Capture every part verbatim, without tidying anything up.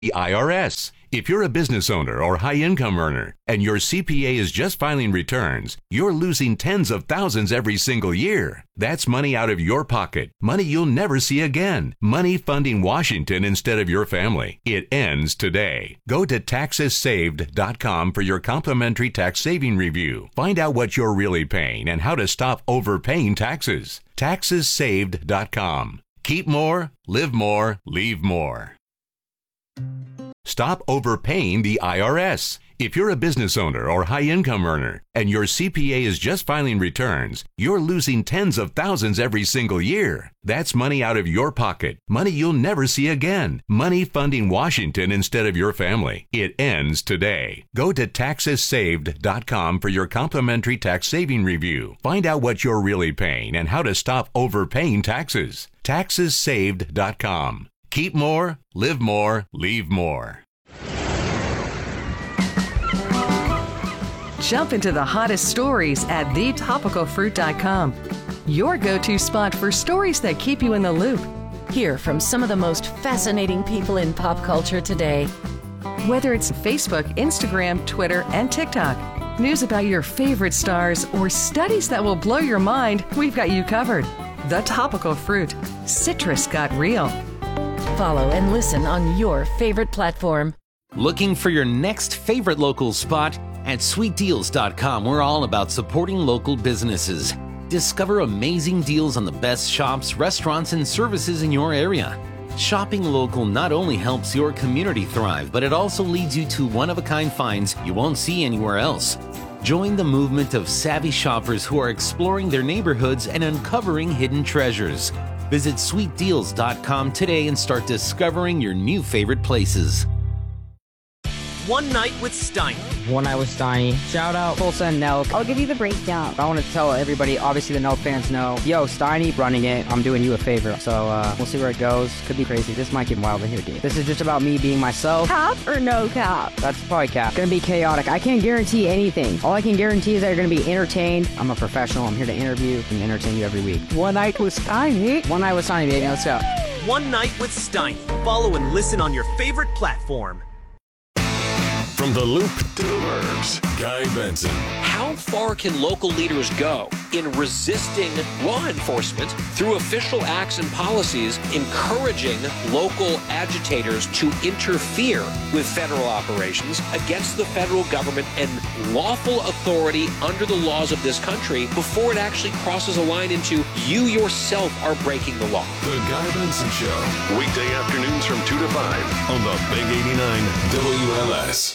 the I R S. If you're a business owner or high-income earner and your C P A is just filing returns, you're losing tens of thousands every single year. That's money out of your pocket, money you'll never see again, money funding Washington instead of your family. It ends today. Go to taxes saved dot com for your complimentary tax saving review. Find out what you're really paying and how to stop overpaying taxes. taxes saved dot com. Keep more, live more, leave more. Stop overpaying the I R S. If you're a business owner or high-income earner and your C P A is just filing returns, you're losing tens of thousands every single year. That's money out of your pocket, money you'll never see again, money funding Washington instead of your family. It ends today. Go to taxes saved dot com for your complimentary tax saving review. Find out what you're really paying and how to stop overpaying taxes. taxes saved dot com. Keep more, live more, leave more. Jump into the hottest stories at the topical fruit dot com. Your go-to spot for stories that keep you in the loop. Hear from some of the most fascinating people in pop culture today. Whether it's Facebook, Instagram, Twitter, and TikTok, news about your favorite stars, or studies that will blow your mind, we've got you covered. The Topical Fruit. Citrus got real. Follow and listen on your favorite platform. Looking for your next favorite local spot? At sweet deals dot com, we're all about supporting local businesses. Discover amazing deals on the best shops, restaurants, and services in your area. Shopping local not only helps your community thrive, but it also leads you to one-of-a-kind finds you won't see anywhere else. Join the movement of savvy shoppers who are exploring their neighborhoods and uncovering hidden treasures. Visit sweet deals dot com today and start discovering your new favorite places. One Night with Steiny. One Night with Steiny. Shout out Tulsa and Nelk. I'll give you the breakdown. I want to tell everybody, obviously the Nelk fans know, yo, Steiny running it. I'm doing you a favor. So uh, we'll see where it goes. Could be crazy. This might get wild in here, dude. This is just about me being myself. Cap or no cap? That's probably cap. Gonna be chaotic. I can't guarantee anything. All I can guarantee is that you're gonna be entertained. I'm a professional. I'm here to interview and entertain you every week. One Night with Steiny. One Night with Steiny, baby. Let's go. One Night with Steiny. Follow and listen on your favorite platform. From the Loop to the Burbs, Guy Benson. How far can local leaders go in resisting law enforcement through official acts and policies, encouraging local agitators to interfere with federal operations against the federal government and lawful authority under the laws of this country before it actually crosses a line into you yourself are breaking the law? The Guy Benson Show, weekday afternoons from two to five on the Big eighty-nine W L S.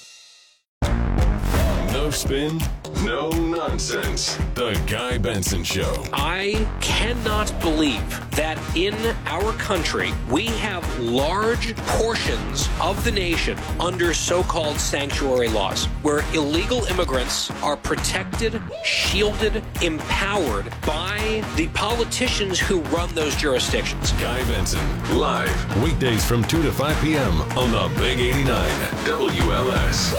No spin, no nonsense. The Guy Benson Show. I cannot believe that in our country we have large portions of the nation under so-called sanctuary laws, where illegal immigrants are protected, shielded, empowered by the politicians who run those jurisdictions. Guy Benson, live, weekdays from two to five p.m. on the Big eighty-nine W L S.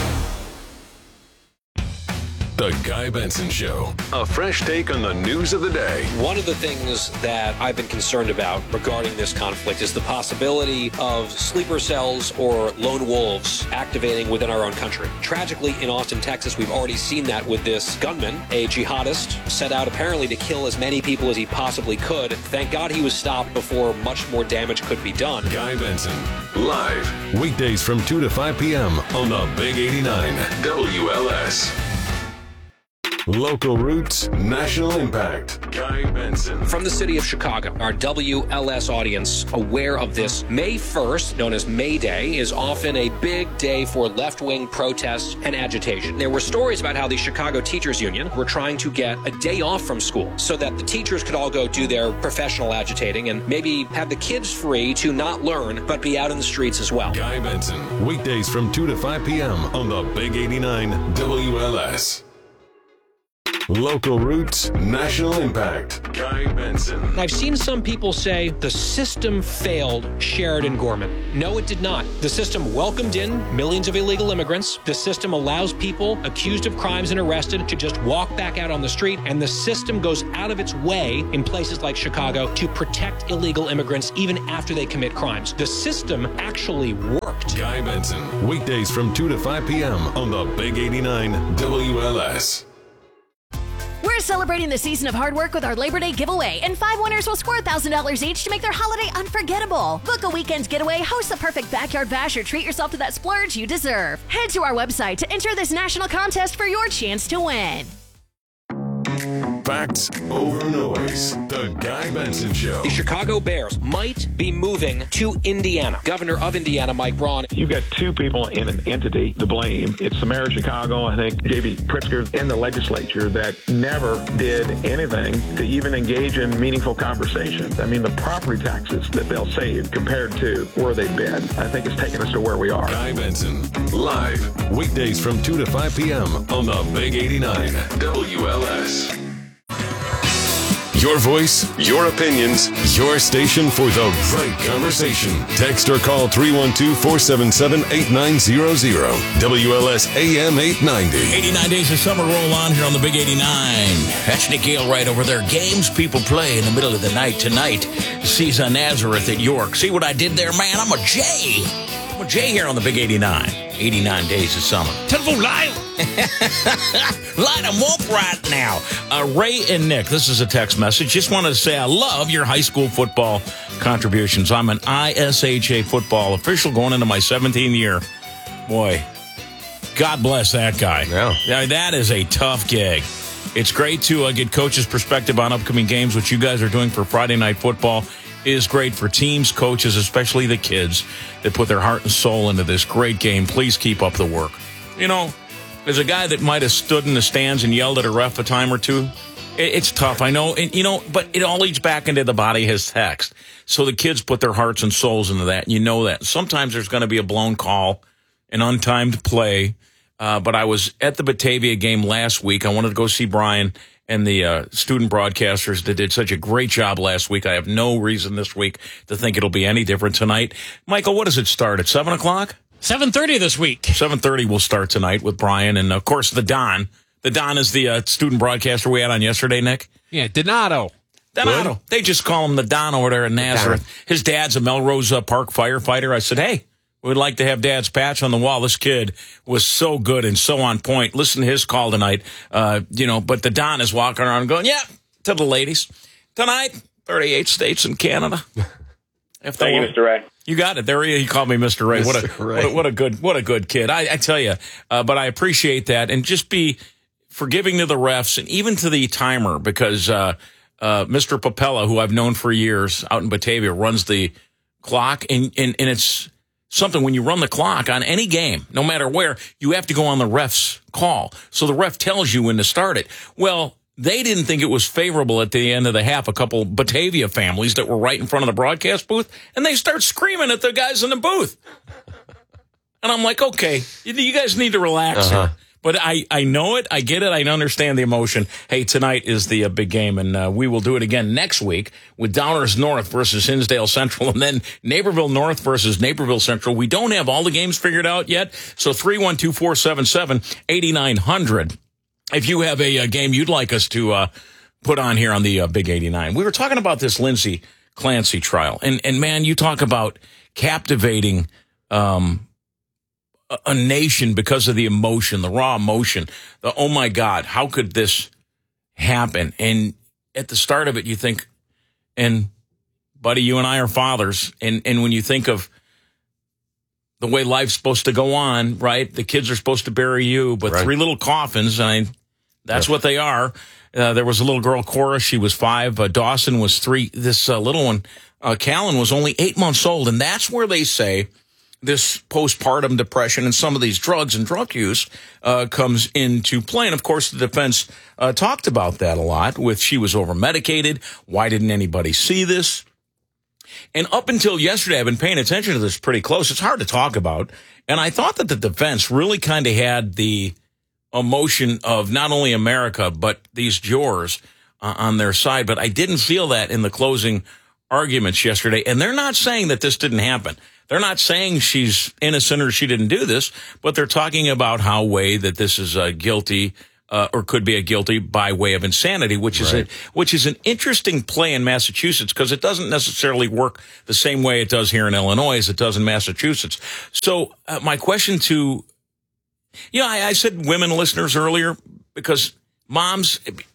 The Guy Benson Show. A fresh take on the news of the day. One of the things that I've been concerned about regarding this conflict is the possibility of sleeper cells or lone wolves activating within our own country. Tragically, in Austin, Texas, we've already seen that with this gunman, a jihadist, set out apparently to kill as many people as he possibly could. Thank God he was stopped before much more damage could be done. Guy Benson, live, weekdays from two to five p.m. on the Big eighty-nine W L S. Local roots, national impact. Guy Benson. From the city of Chicago, our W L S audience aware of this. May first, known as May Day, is often a big day for left-wing protests and agitation. There were stories about how the Chicago Teachers Union were trying to get a day off from school so that the teachers could all go do their professional agitating and maybe have the kids free to not learn but be out in the streets as well. Guy Benson, weekdays from two to five p.m. on the Big eighty-nine W L S. Local roots, national impact. Guy Benson. I've seen some people say the system failed Sheridan Gorman. No, it did not. The system welcomed in millions of illegal immigrants. The system allows people accused of crimes and arrested to just walk back out on the street. And the system goes out of its way in places like Chicago to protect illegal immigrants even after they commit crimes. The system actually worked. Guy Benson. Weekdays from two to five p.m. on the Big eighty-nine W L S. We're celebrating the season of hard work with our Labor Day giveaway, and five winners will score one thousand dollars each to make their holiday unforgettable. Book a weekend's getaway, host the perfect backyard bash, or treat yourself to that splurge you deserve. Head to our website to enter this national contest for your chance to win. Facts over noise. The Guy Benson Show. The Chicago Bears might be moving to Indiana. Governor of Indiana, Mike Braun. You've got two people in an entity to blame. It's the mayor of Chicago, I think, J B Pritzker, and the legislature that never did anything to even engage in meaningful conversations. I mean, the property taxes that they'll save compared to where they've been, I think it's taken us to where we are. Guy Benson, live, weekdays from two to five p.m. on the Big eighty-nine W L S. Your voice, your opinions, your station for the right conversation. Text or call three one two, four seven seven, eight nine zero zero. W L S A M eight ninety. eighty-nine days of summer roll on here on the Big eighty-nine. That's Nick Gale right over there. Games people play in the middle of the night tonight. Caesar Nazareth at York. See what I did there, man? I'm a J. I'm a J here on the Big eighty-nine. eighty-nine days of summer. Telephone line. Light them up right now. Uh, Ray and Nick, this is a text message. Just wanted to say I love your high school football contributions. I'm an I S H A football official going into my seventeenth year. Boy, God bless that guy. Yeah. Yeah, that is a tough gig. It's great to uh, get coaches' perspective on upcoming games. What you guys are doing for Friday Night Football is great for teams, coaches, especially the kids that put their heart and soul into this great game. Please keep up the work. You know, as a guy that might have stood in the stands and yelled at a ref a time or two, it's tough, I know. And, you know, but it all leads back into the body has text. So the kids put their hearts and souls into that, and you know that. Sometimes there's going to be a blown call, an untimed play. Uh, but I was at the Batavia game last week. I wanted to go see Brian and the uh, student broadcasters that did such a great job last week. I have no reason this week to think it'll be any different tonight. Michael, what does it start, at seven o'clock? seven thirty this week. seven thirty will start tonight with Brian and, of course, the Don. The Don is the uh, student broadcaster we had on yesterday, Nick. Yeah, Donato. Donato. Good. They just call him the Don over there in Nazareth. His dad's a Melrose uh, Park firefighter. I said, hey, we'd like to have Dad's patch on the wall. This kid was so good and so on point. Listen to his call tonight. Uh, you know, but the Don is walking around going, yeah, to the ladies. Tonight, thirty-eight states in Canada. If Thank you, Mister Ray. You got it. There he, he called me Mister Ray. What a, Ray. What a what a good what a good kid. I, I tell you. Uh, but I appreciate that, and just be forgiving to the refs and even to the timer, because uh, uh, Mister Papella, who I've known for years out in Batavia, runs the clock, and and, and it's something when you run the clock on any game, no matter where, you have to go on the ref's call. So the ref tells you when to start it. Well, they didn't think it was favorable at the end of the half, a couple Batavia families that were right in front of the broadcast booth, and they start screaming at the guys in the booth. And I'm like, okay, you guys need to relax uh-huh. here. But I, I know it. I get it. I understand the emotion. Hey, tonight is the uh, big game, and uh, we will do it again next week with Downers North versus Hinsdale Central, and then Naperville North versus Naperville Central. We don't have all the games figured out yet, so three one two, four seven seven, eight nine zero zero. If you have a, a game you'd like us to uh, put on here on the uh, Big eighty-nine. We were talking about this Lindsey Clancy trial, and, and man, you talk about captivating um a nation because of the emotion, the raw emotion, the, oh my God, how could this happen? And at the start of it, you think, and buddy, you and I are fathers. And, and when you think of the way life's supposed to go on, right? The kids are supposed to bury you, but right. three little coffins, and I, that's yeah. what they are. Uh, there was a little girl, Cora, she was five. Uh, Dawson was three. This uh, little one, uh, Callan, was only eight months old. And that's where they say this postpartum depression and some of these drugs and drug use uh, comes into play. And, of course, the defense uh, talked about that a lot with she was over-medicated. Why didn't anybody see this? And up until yesterday, I've been paying attention to this pretty close. It's hard to talk about. And I thought that the defense really kind of had the emotion of not only America, but these jurors uh, on their side. But I didn't feel that in the closing arguments yesterday. And they're not saying that this didn't happen. They're not saying she's innocent or she didn't do this, but they're talking about how way that this is uh, guilty uh, or could be a guilty by way of insanity, which is right. a, which is an interesting play in Massachusetts because it doesn't necessarily work the same way it does here in Illinois as it does in Massachusetts. So uh, my question to, you know, I, I said women listeners earlier because moms,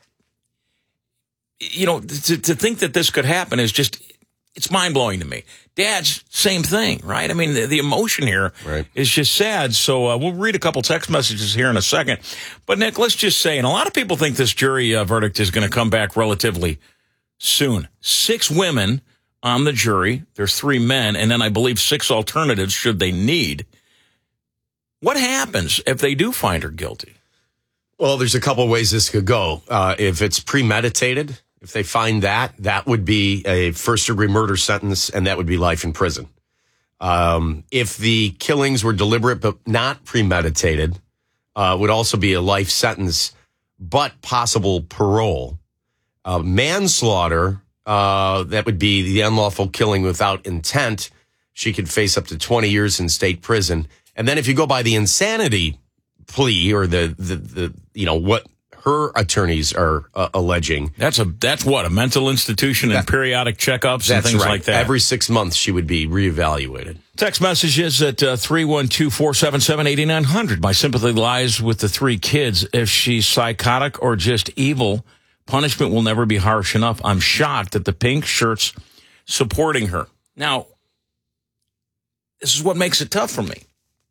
you know, to, to think that this could happen is just, it's mind-blowing to me. Dads, same thing, right? I mean, the, the emotion here right. is just sad. So uh, we'll read a couple text messages here in a second. But, Nick, let's just say, and a lot of people think this jury uh, verdict is going to come back relatively soon. Six women on the jury. There's three men, and then I believe six alternatives should they need. What happens if they do find her guilty? Well, there's a couple of ways this could go. Uh, if it's premeditated, if they find that, that would be a first-degree murder sentence, and that would be life in prison. Um, if the killings were deliberate but not premeditated, uh, would also be a life sentence, but possible parole. Uh, manslaughter, uh, that would be the unlawful killing without intent. She could face up to twenty years in state prison. And then if you go by the insanity plea or the, the, the you know, what her attorneys are uh, alleging. That's a that's what, a mental institution and that, periodic checkups and things right. like that. Every six months she would be reevaluated. Text messages at uh, three one two, four seven seven, eight nine zero zero. My sympathy lies with the three kids. If she's psychotic or just evil, punishment will never be harsh enough. I'm shocked at the pink shirts supporting her. Now, this is what makes it tough for me.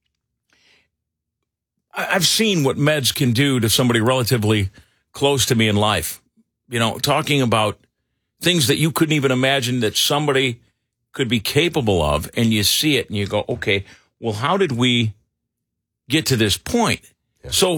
I've seen what meds can do to somebody relatively close to me in life. You know, talking about things that you couldn't even imagine that somebody could be capable of, and you see it and you go, okay, well, how did we get to this point? Yeah. So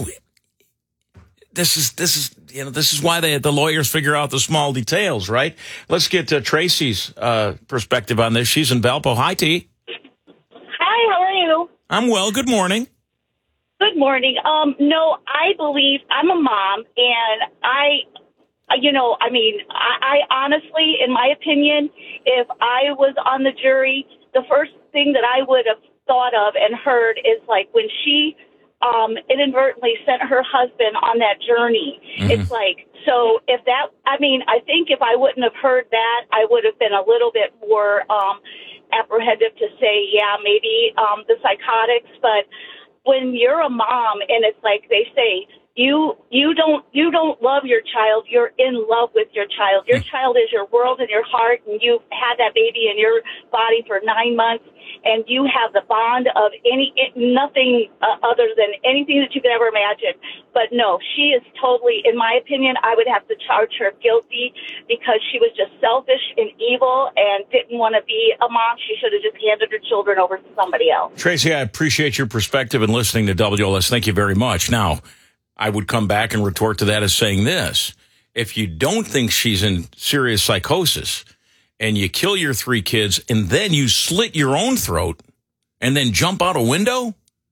this is, this is, you know, this is why they, the lawyers figure out the small details, right? Let's get to Tracy's uh, perspective on this. She's in Valpo. Hi, T. Hi, how are you? I'm well. Good morning. Good morning. Um, no, I believe I'm a mom, and I, you know, I mean, I, I honestly, in my opinion, if I was on the jury, the first thing that I would have thought of and heard is like when she um, inadvertently sent her husband on that journey. Mm-hmm. It's like, so if that, I mean, I think if I wouldn't have heard that, I would have been a little bit more um, apprehensive to say, yeah, maybe um, the psychotics, but when you're a mom and it's like they say, you you don't you don't love your child, you're in love with your child. Your child is your world and your heart, and you've had that baby in your body for nine months, and you have the bond of any nothing uh, other than anything that you could ever imagine. But no, she is totally, in my opinion, I would have to charge her guilty because she was just selfish and evil and didn't want to be a mom. She should have just handed her children over to somebody else. Tracy, I appreciate your perspective and listening to W L S. Thank you very much. Now, I would come back and retort to that as saying this. If you don't think she's in serious psychosis and you kill your three kids and then you slit your own throat and then jump out a window,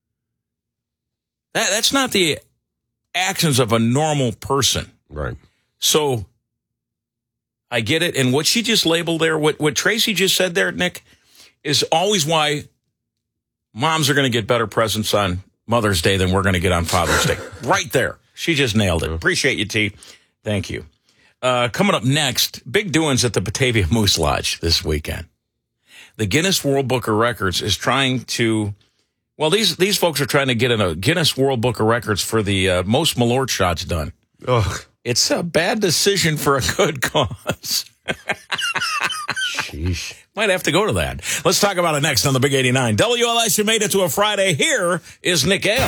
that, that's not the actions of a normal person. Right. So I get it. And what she just labeled there, what, what Tracy just said there, Nick, is always why moms are going to get better presents on Mother's Day than we're going to get on Father's Day. Right there. She just nailed it. Appreciate you, T. Thank you. Uh, coming up next, big doings at the Batavia Moose Lodge this weekend. The Guinness World Book of Records is trying to, well, these these folks are trying to get in a Guinness World Book of Records for the uh, most Malort shots done. Ugh. It's a bad decision for a good cause. Sheesh. Might have to go to that. Let's talk about it next on the Big eighty-nine. W L S, you made it to a Friday. Here is Nick Gale.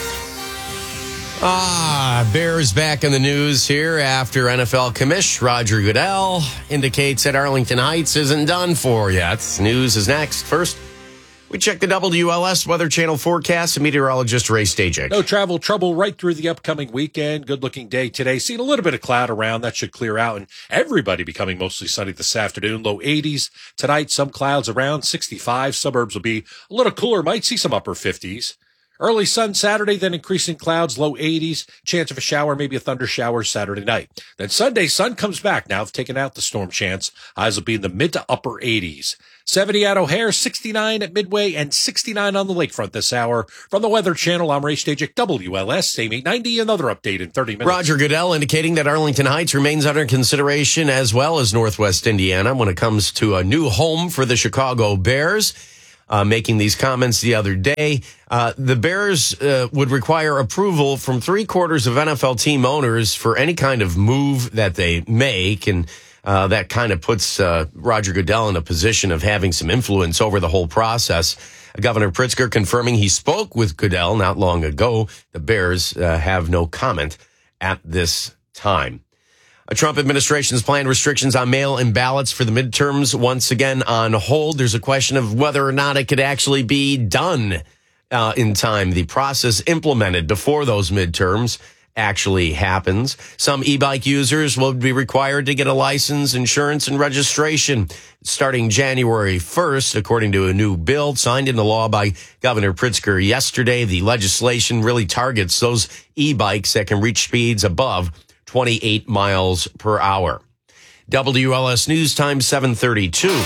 Ah, Bears back in the news here after N F L commish Roger Goodell indicates that Arlington Heights isn't done for yet. News is next. First, we check the W L S Weather Channel forecast. Meteorologist Ray Stagek. No travel trouble right through the upcoming weekend. Good looking day today. Seeing a little bit of cloud around. That should clear out. And everybody becoming mostly sunny this afternoon. Low eighties. Tonight, some clouds around. sixty-five. Suburbs will be a little cooler. Might see some upper fifties. Early sun Saturday, then increasing clouds, low eighties. Chance of a shower, maybe a thunder shower Saturday night. Then Sunday, sun comes back. Now I've taken out the storm chance. Highs will be in the mid to upper eighties. seventy at O'Hare, sixty-nine at Midway, and sixty-nine on the lakefront this hour. From the Weather Channel, I'm Ray Stajic, W L S, same eight ninety. Another update in thirty minutes. Roger Goodell indicating that Arlington Heights remains under consideration as well as Northwest Indiana when it comes to a new home for the Chicago Bears. Uh, making these comments the other day. Uh, the Bears uh, would require approval from three quarters of N F L team owners for any kind of move that they make. And uh, that kind of puts uh, Roger Goodell in a position of having some influence over the whole process. Governor Pritzker confirming he spoke with Goodell not long ago. The Bears uh, have no comment at this time. A Trump administration's planned restrictions on mail-in ballots for the midterms once again on hold. There's a question of whether or not it could actually be done uh, in time. The process implemented before those midterms actually happens. Some e-bike users will be required to get a license, insurance, and registration starting January first, according to a new bill signed into law by Governor Pritzker yesterday. The legislation really targets those e-bikes that can reach speeds above twenty-eight miles per hour. W L S News Time, seven thirty-two.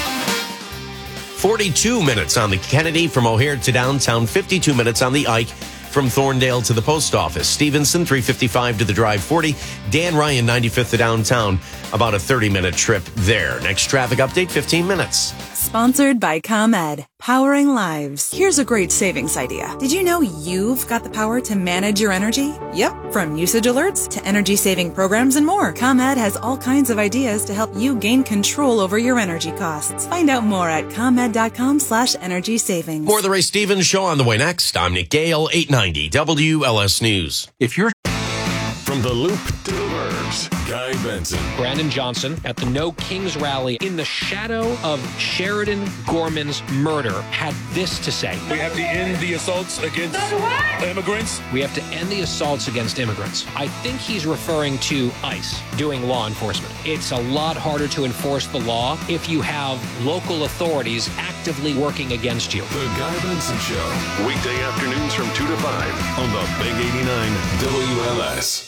forty-two minutes on the Kennedy from O'Hare to downtown, fifty-two minutes on the Ike from Thorndale to the post office. Stevenson, three fifty-five to the Drive forty. Dan Ryan, ninety-fifth to downtown, about a thirty-minute trip there. Next traffic update, fifteen minutes. Sponsored by ComEd, powering lives. Here's a great savings idea. Did you know you've got the power to manage your energy? Yep, from usage alerts to energy-saving programs and more. ComEd has all kinds of ideas to help you gain control over your energy costs. Find out more at ComEd.com slash energy savings. More of the Ray Stevens Show on the way next. I'm Nick Gale, eight ninety W L S News. If you're from the Loop to the Burbs, Guy Benson. Brandon Johnson at the No Kings rally in the shadow of Sheridan Gorman's murder had this to say. We have to end the assaults against immigrants. We have to end the assaults against immigrants. I think he's referring to ICE doing law enforcement. It's a lot harder to enforce the law if you have local authorities actively working against you. The Guy Benson Show. Weekday afternoons from two to five on the Big eighty-nine W L S.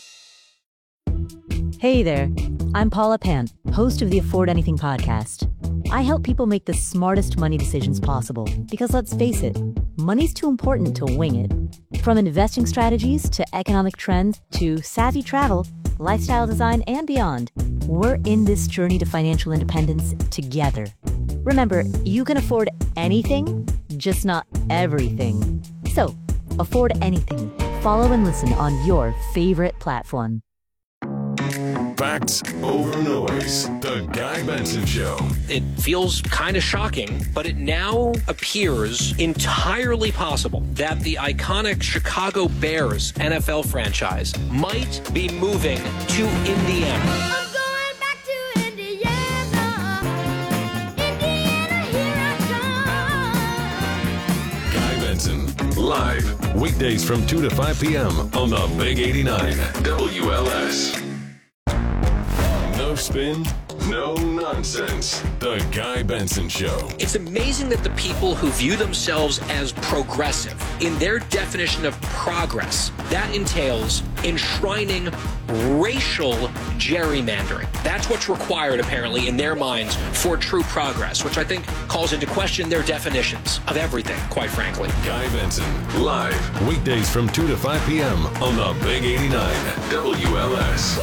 Hey there, I'm Paula Pant, host of the Afford Anything podcast. I help people make the smartest money decisions possible because let's face it, money's too important to wing it. From investing strategies to economic trends to savvy travel, lifestyle design, and beyond, we're in this journey to financial independence together. Remember, you can afford anything, just not everything. So, afford anything. Follow and listen on your favorite platform. Facts over noise. The Guy Benson Show. It feels kind of shocking, but it now appears entirely possible that the iconic Chicago Bears N F L franchise might be moving to Indiana. I'm going back to Indiana. Indiana, here I come. Guy Benson, live, weekdays from two to five p.m. on the Big eighty-nine W L S. No spin, no nonsense. The Guy Benson Show. It's amazing that the people who view themselves as progressive in their definition of progress, that entails enshrining racial gerrymandering. That's what's required, apparently, in their minds for true progress, which I think calls into question their definitions of everything, quite frankly. Guy Benson, live, weekdays from two to five p.m. on the Big eighty-nine W L S.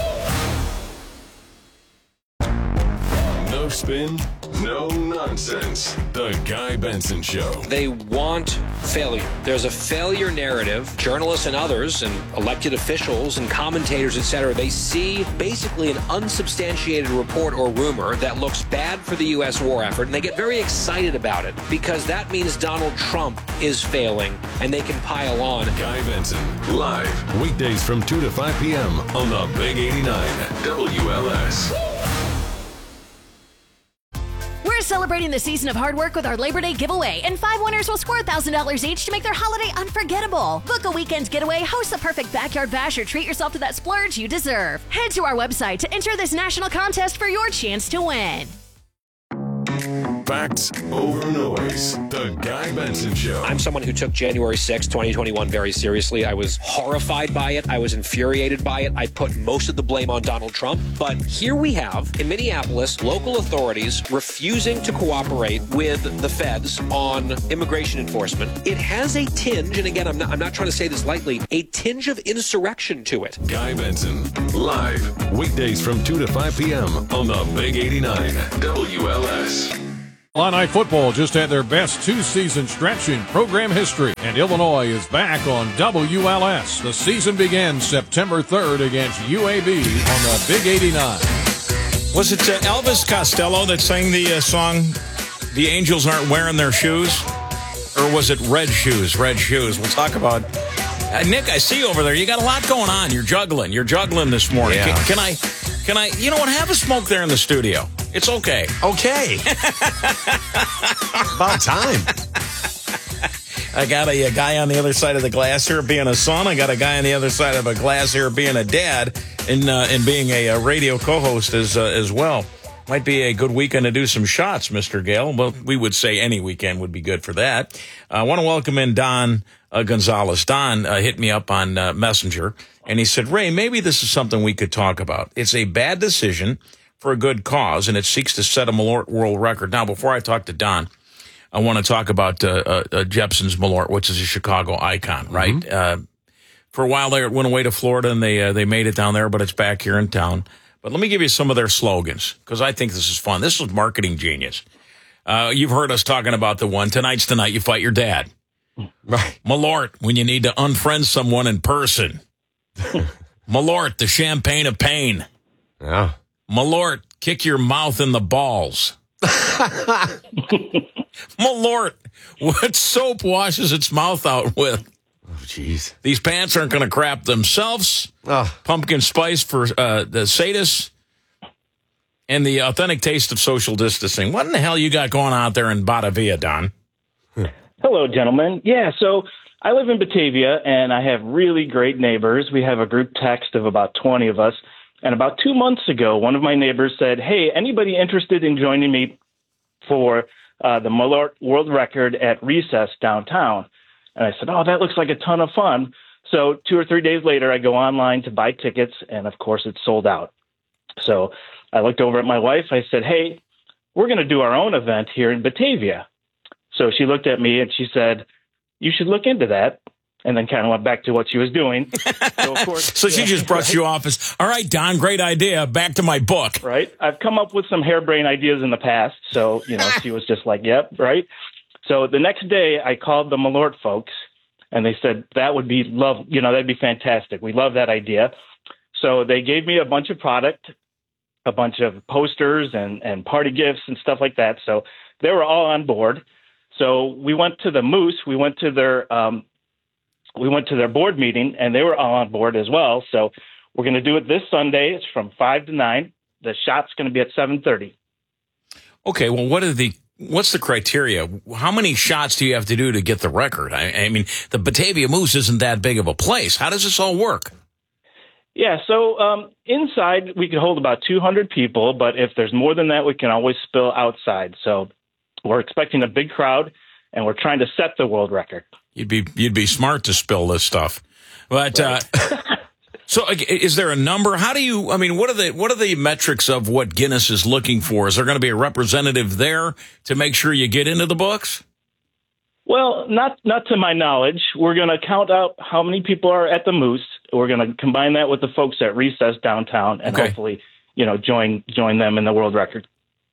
No spin, no nonsense. The Guy Benson Show. They want failure. There's a failure narrative. Journalists and others and elected officials and commentators, et cetera, they see basically an unsubstantiated report or rumor that looks bad for the U S war effort, and they get very excited about it because that means Donald Trump is failing and they can pile on. Guy Benson, live, weekdays from two to five p.m. on the Big eighty-nine W L S. We're celebrating the season of hard work with our Labor Day giveaway, and five winners will score one thousand dollars each to make their holiday unforgettable. Book a weekend getaway, host the perfect backyard bash, or treat yourself to that splurge you deserve. Head to our website to enter this national contest for your chance to win. Facts over noise. The Guy Benson Show. I'm someone who took January sixth, twenty twenty-one very seriously. I was horrified by it. I was infuriated by it. I put most of the blame on Donald Trump. But here we have, in Minneapolis, local authorities refusing to cooperate with the feds on immigration enforcement. It has a tinge, and again, I'm not, I'm not trying to say this lightly, a tinge of insurrection to it. Guy Benson, live, weekdays from two to five p.m. on the Big eighty-nine W L S. Illini football just had their best two-season stretch in program history, and Illinois is back on W L S. The season begins September third against U A B on the Big eighty-nine. Was it uh, Elvis Costello that sang the uh, song, The Angels Aren't Wearing Their Shoes? Or was it Red Shoes? Red Shoes. We'll talk about... Uh, Nick, I see you over there. You got a lot going on. You're juggling. You're juggling this morning. Yeah. Can, can I... Can I... You know what? Have a smoke there in the studio. It's okay. Okay. About time. I got a, a guy on the other side of the glass here being a son. I got a guy on the other side of a glass here being a dad and uh, and being a, a radio co-host as uh, as well. Might be a good weekend to do some shots, Mister Gale. Well, we would say any weekend would be good for that. Uh, I want to welcome in Don uh, Gonzalez. Don uh, hit me up on uh, Messenger, and he said, Ray, maybe this is something we could talk about. It's a bad decision for a good cause, and it seeks to set a Malort world record. Now, before I talk to Don, I want to talk about uh, uh, uh, Jeppson's Malort, which is a Chicago icon, right? Mm-hmm. Uh, for a while there, it went away to Florida, and they uh, they made it down there, but it's back here in town. But let me give you some of their slogans, because I think this is fun. This is marketing genius. Uh, you've heard us talking about the one, tonight's the night you fight your dad. Right. Malort, when you need to unfriend someone in person. Malort, the champagne of pain. Yeah. Malort, kick your mouth in the balls. Malort, what soap washes its mouth out with? Oh, jeez. These pants aren't going to crap themselves. Oh. Pumpkin spice for uh, the sadists. And the authentic taste of social distancing. What in the hell you got going out there in Batavia, Don? Hello, gentlemen. Yeah, so I live in Batavia, and I have really great neighbors. We have a group text of about twenty of us. And about two months ago, one of my neighbors said, hey, anybody interested in joining me for uh, the Malort World Record at Recess downtown? And I said, oh, that looks like a ton of fun. So two or three days later, I go online to buy tickets, and of course, it's sold out. So I looked over at my wife. I said, hey, we're going to do our own event here in Batavia. So she looked at me, and she said, you should look into that. And then kind of went back to what she was doing. So, of course, so she yeah, just brushed right? you off as, all right, Don, great idea. Back to my book. Right. I've come up with some harebrained ideas in the past. So, you know, she was just like, yep, right. So the next day I called the Malort folks, and they said that would be love. You know, that'd be fantastic. We love that idea. So they gave me a bunch of product, a bunch of posters and, and party gifts and stuff like that. So they were all on board. So we went to the Moose. We went to their um, we went to their board meeting, and they were all on board as well. So we're going to do it this Sunday. It's from five to nine. The shot's going to be at seven thirty. Okay. Well, what are the what's the criteria? How many shots do you have to do to get the record? I, I mean, the Batavia Moose isn't that big of a place. How does this all work? Yeah, so um, inside we could hold about two hundred people, but if there's more than that, we can always spill outside. So we're expecting a big crowd, and we're trying to set the world record. You'd be you'd be smart to spill this stuff, but right. uh, so is there a number? How do you? I mean, what are the what are the metrics of what Guinness is looking for? Is there going to be a representative there to make sure you get into the books? Well, not not to my knowledge. We're going to count out how many people are at the Moose. We're going to combine that with the folks at Recess downtown, and okay. hopefully, you know, join join them in the world record.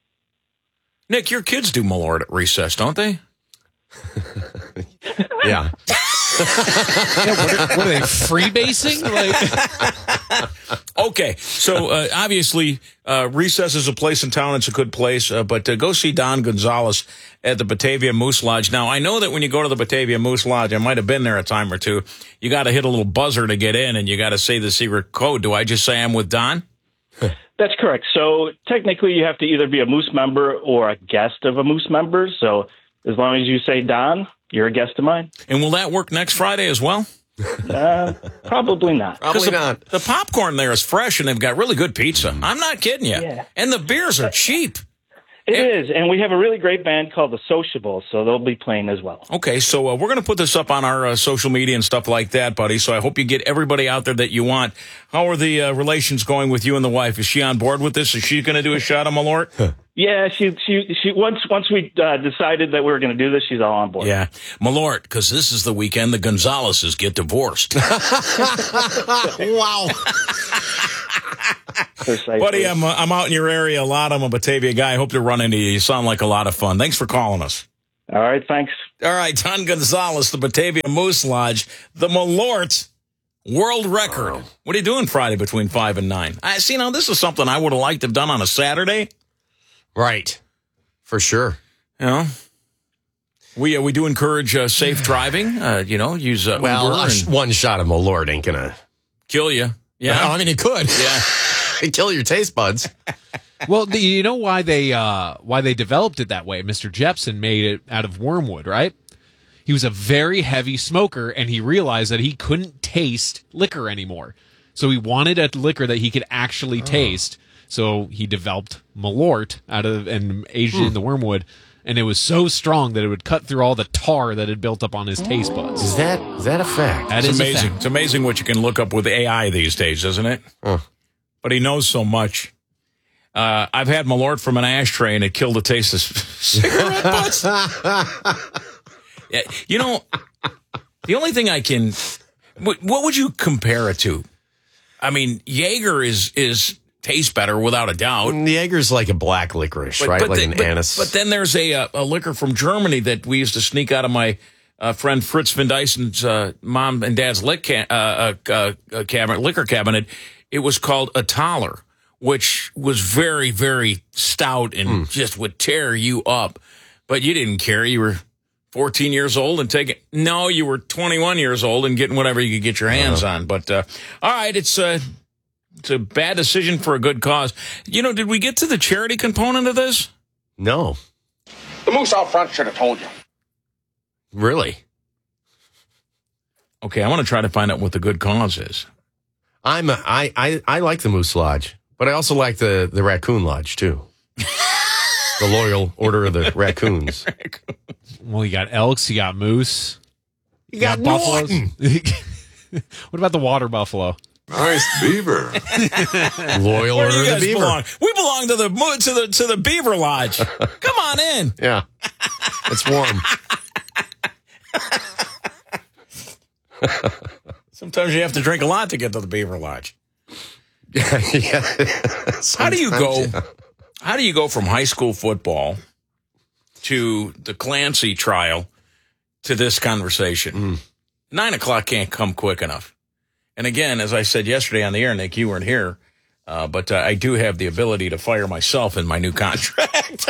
Nick, your kids do Malort at Recess, don't they? Yeah. yeah what, are, what are they, freebasing? Like... Okay, so uh, obviously uh, Recess is a place in town. It's a good place, uh, but uh, go see Don Gonzalez at the Batavia Moose Lodge. Now, I know that when you go to the Batavia Moose Lodge, I might have been there a time or two, you got to hit a little buzzer to get in, and you got to say the secret code. Do I just say I'm with Don? That's correct. So technically you have to either be a Moose member or a guest of a Moose member. So as long as you say Don, you're a guest of mine. And will that work next Friday as well? Uh, probably not. Probably the, not. The popcorn there is fresh, and they've got really good pizza. I'm not kidding you. Yeah. And the beers are cheap. It is, and we have a really great band called the Sociables, so they'll be playing as well. Okay, so uh, we're going to put this up on our uh, social media and stuff like that, buddy. So I hope you get everybody out there that you want. How are the uh, relations going with you and the wife? Is she on board with this? Is she going to do a shot of Malort? Yeah, she she she once once we uh, decided that we were going to do this, she's all on board. Yeah, Malort, because this is the weekend the Gonzaleses get divorced. Wow. Buddy, I'm, uh, I'm out in your area a lot. I'm a Batavia guy. I hope to run into you. You sound like a lot of fun. Thanks for calling us. All right, thanks. All right, Don Gonzalez, the Batavia Moose Lodge, the Malort world record. Oh. What are you doing Friday between five and nine? I see. Now this is something I would have liked to have done on a Saturday. Right, for sure. You know, we uh, we do encourage uh, safe driving. Uh, you know, use uh, well, Uber a sh- and one shot of Malort ain't gonna kill you. Yeah, well, I mean it could. Yeah, kill your taste buds. Well, the, you know why they uh, why they developed it that way? Mister Jepson made it out of wormwood, right? He was a very heavy smoker, and he realized that he couldn't taste liquor anymore. So he wanted a liquor that he could actually oh. taste. So he developed Malort out of and aged hmm. it in the wormwood, and it was so strong that it would cut through all the tar that had built up on his taste buds. Is that is that a fact? That it's is amazing. A fact. It's amazing what you can look up with A I these days, isn't it? Huh. But he knows so much. Uh, I've had Malort from an ashtray, and it killed the taste of cigarette butts. Yeah, you know, the only thing I can, what, what would you compare it to? I mean, Jaeger is is tastes better without a doubt. Jaeger's like a black licorice, but, right? But like the, an but, anise. But then there's a a liquor from Germany that we used to sneak out of my uh, friend Fritz Van Dyson's uh, mom and dad's lick ca- uh, uh, uh, cabinet, liquor cabinet. It was called a Thaler, which was very, very stout and mm. just would tear you up. But you didn't care. You were fourteen years old and taking, no, you were twenty-one years old and getting whatever you could get your hands uh-huh. on. But, uh, all right, it's, uh, it's a bad decision for a good cause. You know, did we get to the charity component of this? No. The moose out front should have told you. Really? Okay, I want to try to find out what the good cause is. I'm a, I, I, I like the Moose Lodge, but I also like the, the Raccoon Lodge, too. The Loyal Order of the Raccoons. Well, you got elks, you got moose. You, you got, got buffaloes. What about the water buffalo? Nice beaver. Loyal Where Order do you of guys the Beaver. Belong? We belong to the to the to the Beaver Lodge. Come on in. Yeah, it's warm. Sometimes you have to drink a lot to get to the Beaver Lodge. Yeah. yeah. How do you go? Yeah. How do you go from high school football to the Clancy trial to this conversation? Mm. Nine o'clock can't come quick enough. And again, as I said yesterday on the air, Nick, you weren't here, uh, but uh, I do have the ability to fire myself in my new contract.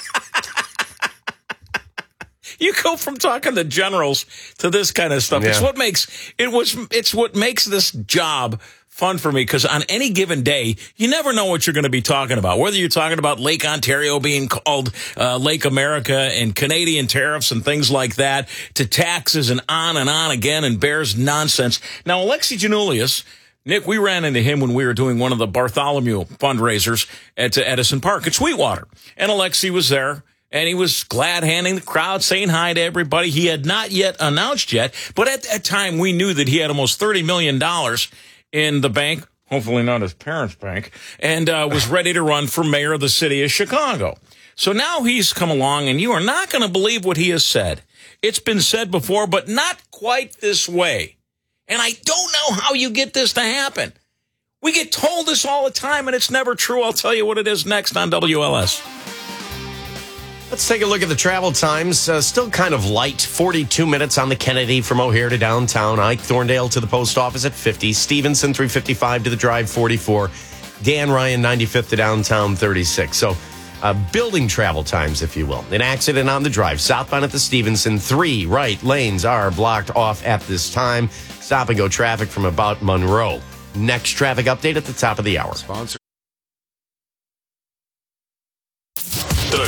You go from talking to generals to this kind of stuff. Yeah. It's what makes it was. It's what makes this job fun for me, because on any given day, you never know what you're going to be talking about. Whether you're talking about Lake Ontario being called uh, Lake America and Canadian tariffs and things like that, to taxes and on and on again, and bears nonsense. Now, Alexi Janulius, Nick, we ran into him when we were doing one of the Bartholomew fundraisers at uh, Edison Park at Sweetwater. And Alexi was there. And he was glad handing the crowd, saying hi to everybody. He had not yet announced yet, but at that time we knew that he had almost thirty million dollars in the bank, hopefully not his parents' bank, and uh, was ready to run for mayor of the city of Chicago. So now he's come along, and you are not going to believe what he has said. It's been said before, but not quite this way. And I don't know how you get this to happen. We get told this all the time, and it's never true. I'll tell you what it is next on W L S. Let's take a look at the travel times. Uh, still kind of light. forty-two minutes on the Kennedy from O'Hare to downtown. Ike Thorndale to the post office at fifty. Stevenson, three fifty-five to the drive, forty-four. Dan Ryan, ninety-fifth to downtown, thirty-six. So uh, building travel times, if you will. An accident on the drive. Southbound at the Stevenson. Three right lanes are blocked off at this time. Stop and go traffic from about Monroe. Next traffic update at the top of the hour. Sponsor. The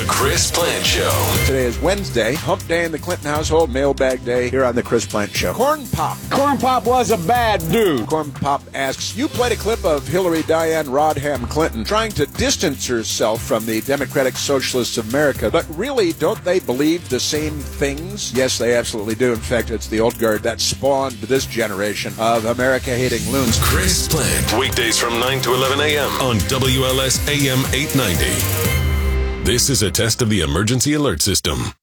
The Chris Plant Show. Today is Wednesday, hump day in the Clinton household, mailbag day here on The Chris Plant Show. Corn Pop. Corn Pop was a bad dude. Corn Pop asks, you played a clip of Hillary Diane Rodham Clinton trying to distance herself from the Democratic Socialists of America, but really, don't they believe the same things? Yes, they absolutely do. In fact, it's the old guard that spawned this generation of America-hating loons. Chris Plant. Weekdays from nine to eleven a.m. on W L S A M eight ninety. This is a test of the emergency alert system.